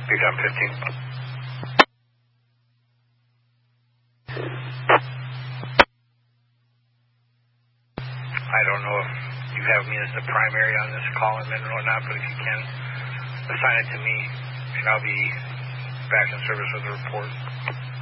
Big John 15. I don't know if you have me as the primary on this call in minute or not, but if you can, assign it to me, and I'll be back in service with a report.